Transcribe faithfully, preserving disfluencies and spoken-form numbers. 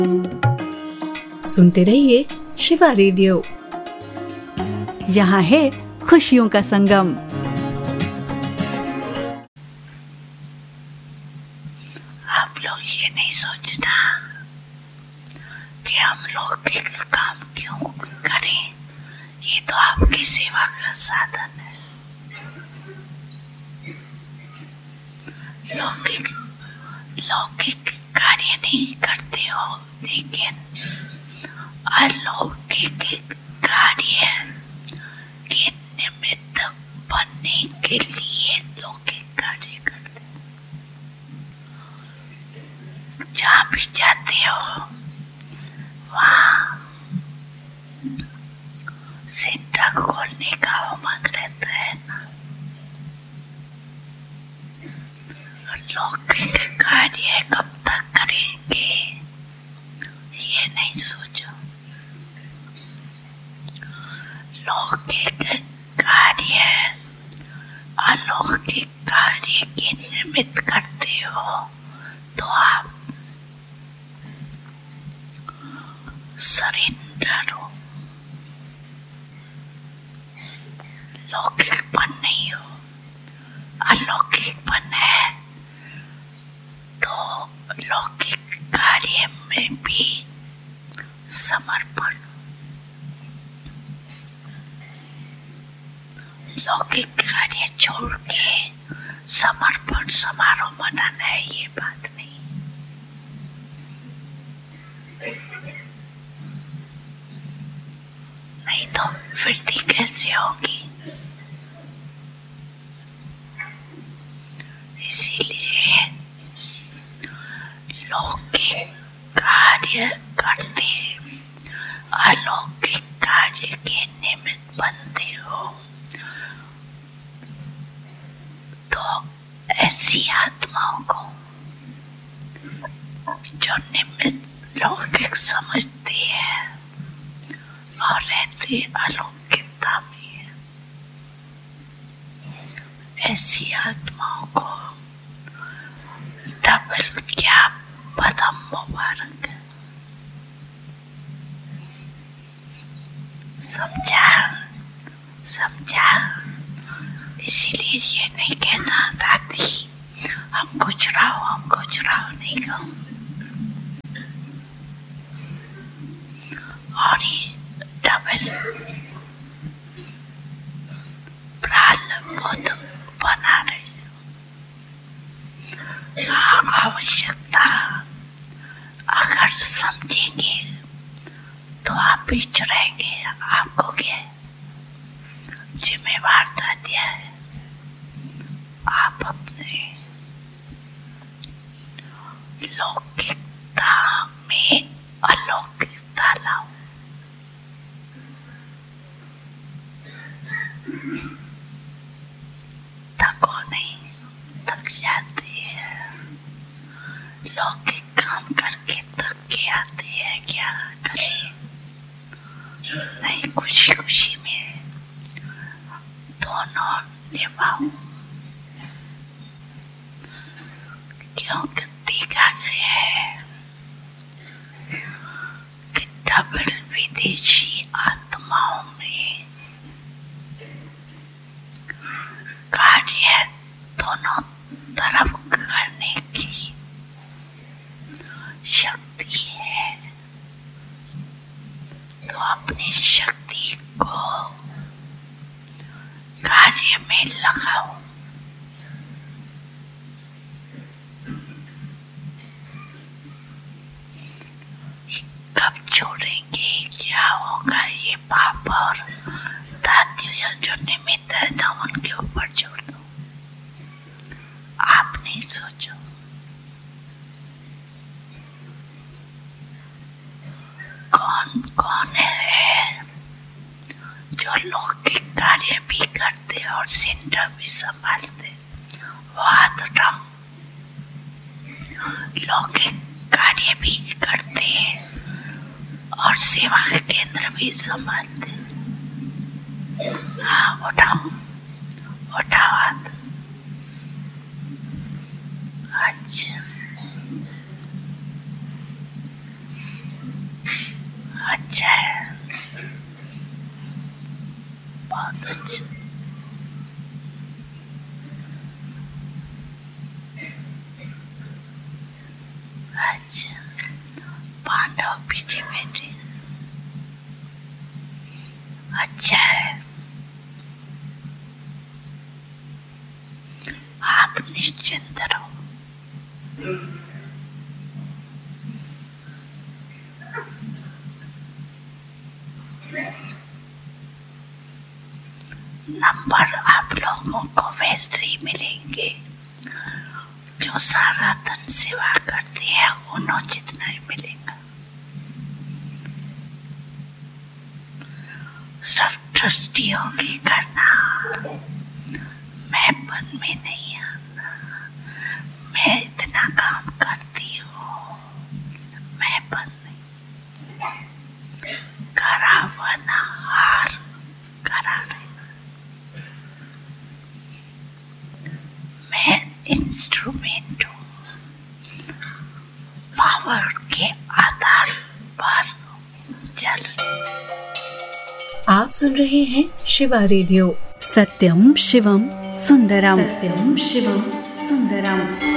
सुनते रहिए शिवा रेडियो। यहाँ है खुशियों का संगम। आप लोग ये नहीं सोचना कि हम लोग के काम क्यों करें, ये तो आपकी सेवा का साधन है। लौकिक लौकिक कार्य नहीं करते हो, लेकिन अलौकिक कार्य के निमित्त बनने के लिए लौकिक कार्य करते हो। जहाँ भी जाते हो वहाँ सेंटर खोलने का उमंग रहता है ना। लौकिक कार्य कब तक करेंगे ये नहीं सोचो। लौकिक कार्य अलौकिक कार्य के निमित्त करते हो तो आप सरेंडर हो, लौकिकपन नहीं हो। अलौकिकपन है तो लौकिक कार्य में भी समर्पण। लौकिक कार्य छोड़ के समर्पण समारोह मनाना है, ये बात नहीं। नहीं तो वृद्धि कैसे होगी? इसीलिए लौकिक कार्य करते अलौकिक कार्य के निमित्त बनते हो तो ऐसी आत्माओं को जो निमित्त लौकिक समझते हैं और रहते अलौकिकता में, ऐसी आत्माओं को डबल क्या बदम मुबारक। समझा समझा इसीलिए ये नहीं कहना दादी हमको चुराओ हमको चुराओ नहीं कहूँ। और ये डबल प्रारब्ध बना रहे। आवश्यकता अगर समझेंगे तो आप भी चुराएंगे। आपको क्या जिम्मेवार दादिया है, आप अपने लौकिकता में अलौकिकता लाओ। थको नहीं, थक जाते हैं लौकिक काम करके, थक के आते हैं, क्या करें। नहीं, खुशी खुशी में दोनों निभाओ, क्योंकि देखा गया है कि डबल विदेशी आत्माओं में कार्य दोनों तरफ करने की शक्ति है। तो अपनी शक्ति को कार्य में लगाओ। कब छोड़ेंगे, क्या होगा, ये पाप और दादियों जो निमित्त है ना उनके ऊपर छोड़ दो। आप नहीं सोचो। कौन कौन है जो लौकिक कार्य भी करते और सेंटर भी संभालते? वो हाथ उठाओ। लौकिक कार्य भी करते हैं और सेवा के केंद्र भी संभालते। हाँ, उठाओ उठाओ हाथ। अच्छा, अच्छा है, बहुत अच्छा। अच्छा, पांडव पीछे बैठे, अच्छा है। आप निश्चिंत रहो। नंबर आप लोगों को वैसे ही मिलेंगे जो सारा दिन सेवा करते हैं, उन्हों जितना ही मिलेगा। सिर्फ ट्रस्टी होगी करना, मैं पद में नहीं आना। मैं इतना काम करती हूँ, मैं पद नहीं। करावना हार करा रही, मैं इंस्ट्रूमेंट हूँ, पावर के आधार पर चल। आप सुन रहे हैं शिवा रेडियो। सत्यम शिवम सुंदरम, सत्यम शिवम सुंदरम।